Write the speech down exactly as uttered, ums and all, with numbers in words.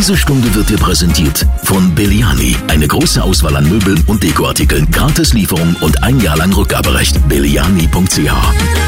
Diese Stunde wird dir präsentiert von Belliani. Eine große Auswahl an Möbeln und Dekoartikeln. Gratis Lieferung und ein Jahr lang Rückgaberecht. Belliani punkt c h